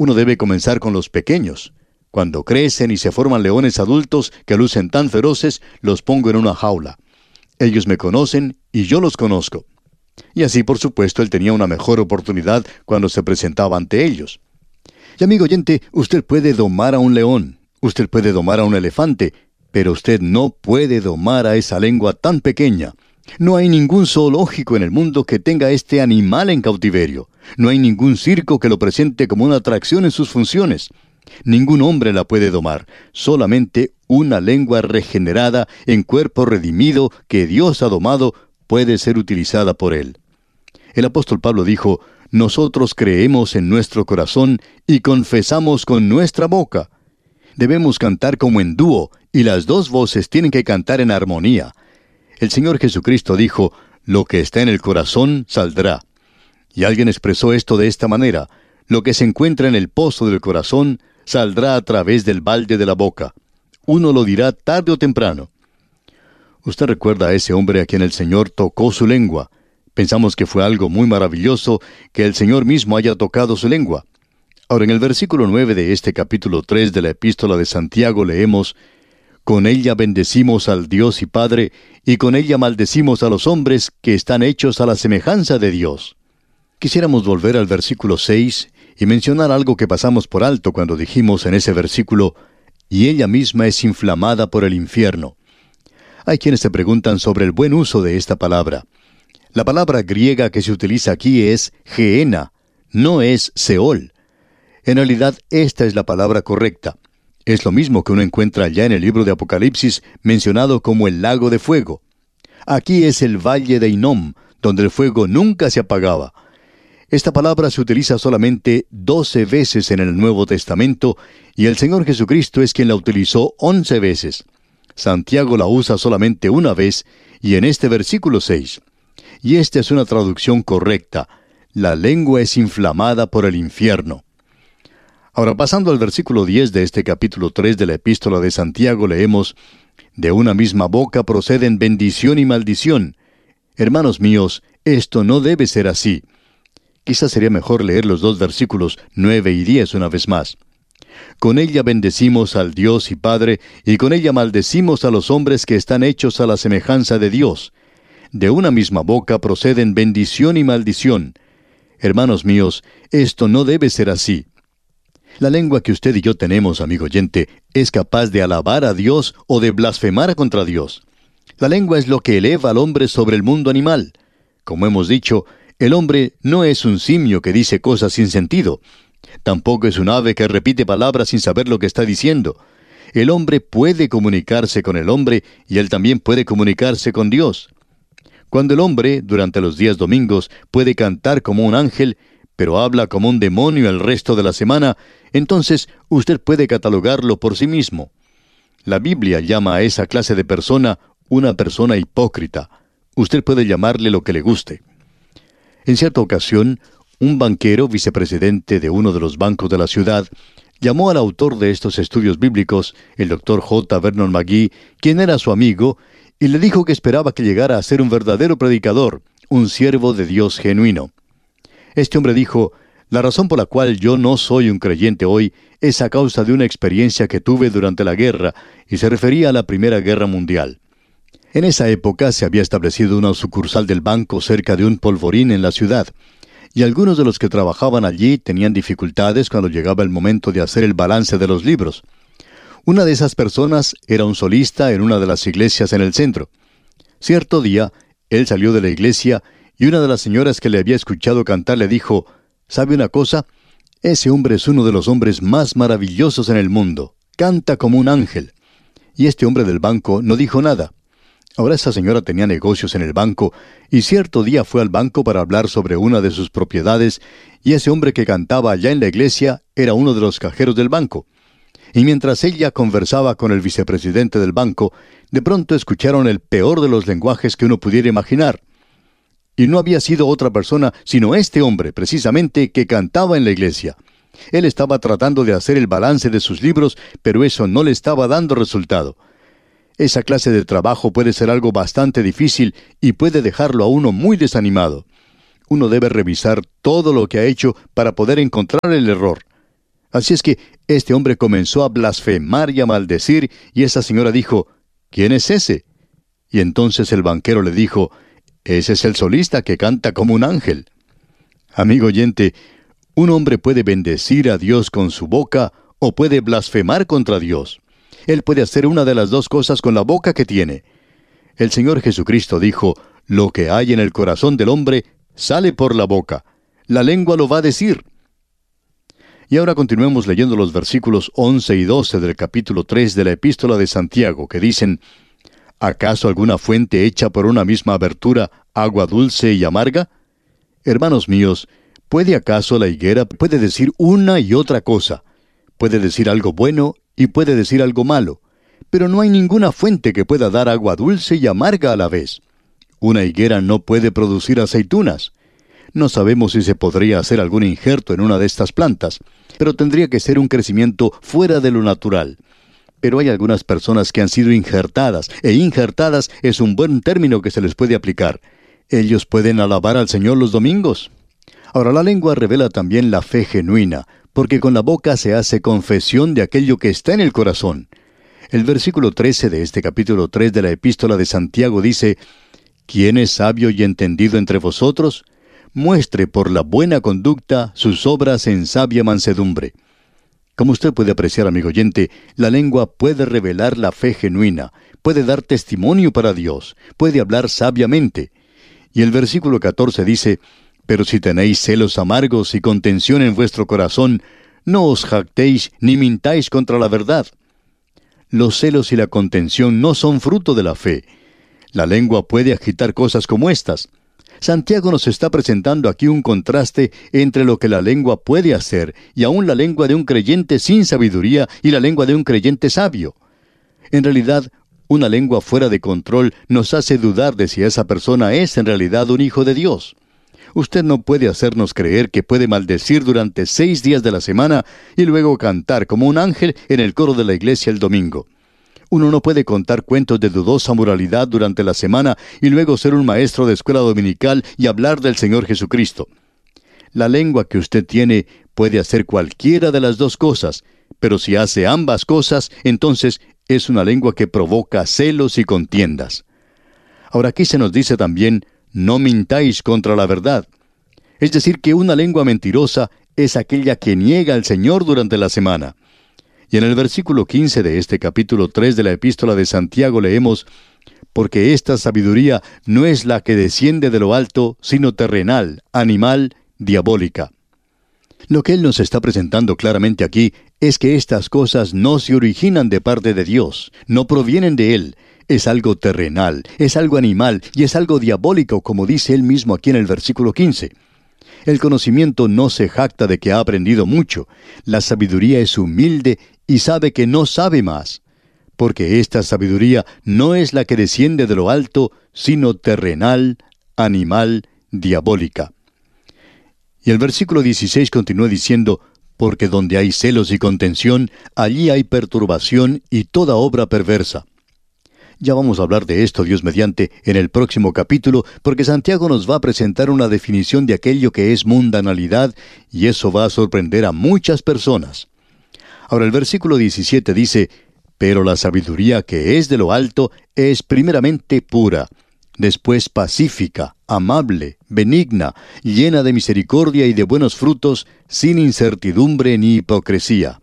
Uno debe comenzar con los pequeños. Cuando crecen y se forman leones adultos que lucen tan feroces, los pongo en una jaula. Ellos me conocen y yo los conozco. Y así, por supuesto, él tenía una mejor oportunidad cuando se presentaba ante ellos. Y amigo oyente, usted puede domar a un león, usted puede domar a un elefante, pero usted no puede domar a esa lengua tan pequeña. No hay ningún zoológico en el mundo que tenga este animal en cautiverio. No hay ningún circo que lo presente como una atracción en sus funciones. Ningún hombre la puede domar, solamente una lengua regenerada en cuerpo redimido que Dios ha domado puede ser utilizada por él. El apóstol Pablo dijo, nosotros creemos en nuestro corazón y confesamos con nuestra boca. Debemos cantar como en dúo, y las dos voces tienen que cantar en armonía. El Señor Jesucristo dijo, lo que está en el corazón saldrá. Y alguien expresó esto de esta manera, lo que se encuentra en el pozo del corazón saldrá a través del balde de la boca. Uno lo dirá tarde o temprano. Usted recuerda a ese hombre a quien el Señor tocó su lengua. Pensamos que fue algo muy maravilloso que el Señor mismo haya tocado su lengua. Ahora, en el versículo 9 de este capítulo 3 de la Epístola de Santiago leemos, con ella bendecimos al Dios y Padre, y con ella maldecimos a los hombres que están hechos a la semejanza de Dios. Quisiéramos volver al versículo 6 y mencionar algo que pasamos por alto cuando dijimos en ese versículo, y ella misma es inflamada por el infierno. Hay quienes se preguntan sobre el buen uso de esta palabra. La palabra griega que se utiliza aquí es Gehenna, no es Seol. En realidad, esta es la palabra correcta. Es lo mismo que uno encuentra allá en el libro de Apocalipsis, mencionado como el lago de fuego. Aquí es el valle de Hinnom, donde el fuego nunca se apagaba. Esta palabra se utiliza solamente 12 veces en el Nuevo Testamento, y el Señor Jesucristo es quien la utilizó 11 veces. Santiago la usa solamente una vez, y en este versículo 6. Y esta es una traducción correcta. La lengua es inflamada por el infierno. Ahora, pasando al versículo 10 de este capítulo 3 de la Epístola de Santiago, leemos, de una misma boca proceden bendición y maldición. Hermanos míos, esto no debe ser así. Quizás sería mejor leer los dos versículos 9 y 10 una vez más. Con ella bendecimos al Dios y Padre, y con ella maldecimos a los hombres que están hechos a la semejanza de Dios. De una misma boca proceden bendición y maldición. Hermanos míos, esto no debe ser así. La lengua que usted y yo tenemos, amigo oyente, es capaz de alabar a Dios o de blasfemar contra Dios. La lengua es lo que eleva al hombre sobre el mundo animal. Como hemos dicho, el hombre no es un simio que dice cosas sin sentido. Tampoco es un ave que repite palabras sin saber lo que está diciendo. El hombre puede comunicarse con el hombre y él también puede comunicarse con Dios. Cuando el hombre, durante los días domingos, puede cantar como un ángel, pero habla como un demonio el resto de la semana, entonces usted puede catalogarlo por sí mismo. La Biblia llama a esa clase de persona una persona hipócrita. Usted puede llamarle lo que le guste. En cierta ocasión, un banquero, vicepresidente de uno de los bancos de la ciudad, llamó al autor de estos estudios bíblicos, el Dr. J. Vernon McGee, quien era su amigo, y le dijo que esperaba que llegara a ser un verdadero predicador, un siervo de Dios genuino. Este hombre dijo, la razón por la cual yo no soy un creyente hoy es a causa de una experiencia que tuve durante la guerra, y se refería a la Primera Guerra Mundial. En esa época se había establecido una sucursal del banco cerca de un polvorín en la ciudad, y algunos de los que trabajaban allí tenían dificultades cuando llegaba el momento de hacer el balance de los libros. Una de esas personas era un solista en una de las iglesias en el centro. Cierto día, él salió de la iglesia y una de las señoras que le había escuchado cantar le dijo, ¿sabe una cosa? Ese hombre es uno de los hombres más maravillosos en el mundo. Canta como un ángel. Y este hombre del banco no dijo nada. Ahora esa señora tenía negocios en el banco, y cierto día fue al banco para hablar sobre una de sus propiedades, y ese hombre que cantaba allá en la iglesia era uno de los cajeros del banco. Y mientras ella conversaba con el vicepresidente del banco, de pronto escucharon el peor de los lenguajes que uno pudiera imaginar. Y no había sido otra persona, sino este hombre, precisamente, que cantaba en la iglesia. Él estaba tratando de hacer el balance de sus libros, pero eso no le estaba dando resultado. Esa clase de trabajo puede ser algo bastante difícil y puede dejarlo a uno muy desanimado. Uno debe revisar todo lo que ha hecho para poder encontrar el error. Así es que este hombre comenzó a blasfemar y a maldecir, y esa señora dijo, ¿quién es ese? Y entonces el banquero le dijo, ese es el solista que canta como un ángel. Amigo oyente, un hombre puede bendecir a Dios con su boca o puede blasfemar contra Dios. Él puede hacer una de las dos cosas con la boca que tiene. El Señor Jesucristo dijo, lo que hay en el corazón del hombre sale por la boca. La lengua lo va a decir. Y ahora continuemos leyendo los versículos 11 y 12 del capítulo 3 de la Epístola de Santiago, que dicen, ¿acaso alguna fuente hecha por una misma abertura, agua dulce y amarga? Hermanos míos, ¿puede acaso la higuera puede decir una y otra cosa? Puede decir algo bueno y puede decir algo malo, pero no hay ninguna fuente que pueda dar agua dulce y amarga a la vez. Una higuera no puede producir aceitunas. No sabemos si se podría hacer algún injerto en una de estas plantas, pero tendría que ser un crecimiento fuera de lo natural. Pero hay algunas personas que han sido injertadas, e injertadas es un buen término que se les puede aplicar. Ellos pueden alabar al Señor los domingos. Ahora, la lengua revela también la fe genuina, porque con la boca se hace confesión de aquello que está en el corazón. El versículo 13 de este capítulo 3 de la Epístola de Santiago dice, ¿quién es sabio y entendido entre vosotros? Muestre por la buena conducta sus obras en sabia mansedumbre. Como usted puede apreciar, amigo oyente, la lengua puede revelar la fe genuina, puede dar testimonio para Dios, puede hablar sabiamente. Y el versículo 14 dice, pero si tenéis celos amargos y contención en vuestro corazón, no os jactéis ni mintáis contra la verdad. Los celos y la contención no son fruto de la fe. La lengua puede agitar cosas como estas. Santiago nos está presentando aquí un contraste entre lo que la lengua puede hacer y aún la lengua de un creyente sin sabiduría y la lengua de un creyente sabio. En realidad, una lengua fuera de control nos hace dudar de si esa persona es en realidad un hijo de Dios. Usted no puede hacernos creer que puede maldecir durante 6 días de la semana y luego cantar como un ángel en el coro de la iglesia el domingo. Uno no puede contar cuentos de dudosa moralidad durante la semana y luego ser un maestro de escuela dominical y hablar del Señor Jesucristo. La lengua que usted tiene puede hacer cualquiera de las dos cosas, pero si hace ambas cosas, entonces es una lengua que provoca celos y contiendas. Ahora aquí se nos dice también, no mintáis contra la verdad. Es decir, que una lengua mentirosa es aquella que niega al Señor durante la semana. Y en el versículo 15 de este capítulo 3 de la Epístola de Santiago leemos, porque esta sabiduría no es la que desciende de lo alto, sino terrenal, animal, diabólica. Lo que él nos está presentando claramente aquí es que estas cosas no se originan de parte de Dios, no provienen de Él. Es algo terrenal, es algo animal y es algo diabólico, como dice él mismo aquí en el versículo 15. El conocimiento no se jacta de que ha aprendido mucho. La sabiduría es humilde y sabe que no sabe más, porque esta sabiduría no es la que desciende de lo alto, sino terrenal, animal, diabólica. Y el versículo 16 continúa diciendo, porque donde hay celos y contención, allí hay perturbación y toda obra perversa. Ya vamos a hablar de esto, Dios mediante, en el próximo capítulo, porque Santiago nos va a presentar una definición de aquello que es mundanalidad, y eso va a sorprender a muchas personas. Ahora el versículo 17 dice, pero la sabiduría que es de lo alto es primeramente pura, después pacífica, amable, benigna, llena de misericordia y de buenos frutos, sin incertidumbre ni hipocresía.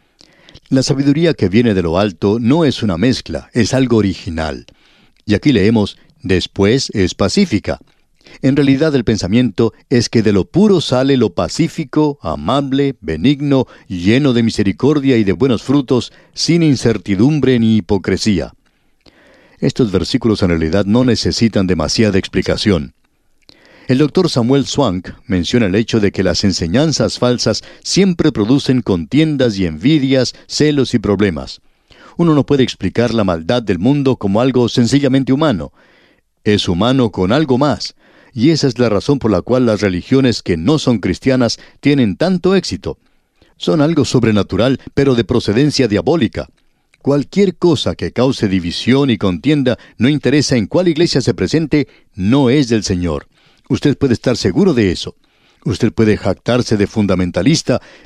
La sabiduría que viene de lo alto no es una mezcla, es algo original. Y aquí leemos, después es pacífica. En realidad el pensamiento es que de lo puro sale lo pacífico, amable, benigno, lleno de misericordia y de buenos frutos, sin incertidumbre ni hipocresía. Estos versículos en realidad no necesitan demasiada explicación. El doctor Samuel Swank menciona el hecho de que las enseñanzas falsas siempre producen contiendas y envidias, celos y problemas. Uno no puede explicar la maldad del mundo como algo sencillamente humano. Es humano con algo más, y esa es la razón por la cual las religiones que no son cristianas tienen tanto éxito. Son algo sobrenatural, pero de procedencia diabólica. Cualquier cosa que cause división y contienda, no interesa en cuál iglesia se presente, no es del Señor. Usted puede estar seguro de eso. Usted puede jactarse de fundamentalista,